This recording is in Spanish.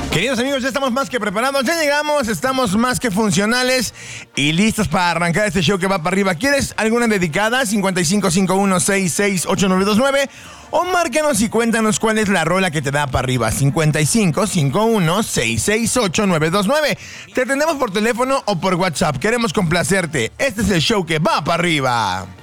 Queridos amigos, ya estamos más que preparados, ya llegamos, estamos más que funcionales y listos para arrancar este show que va para arriba. ¿Quieres alguna dedicada? 5551668929 o márcanos y cuéntanos cuál es la rola que te da para arriba. 5551668929. Te atendemos por teléfono o por WhatsApp. Queremos complacerte. Este es el show que va para arriba.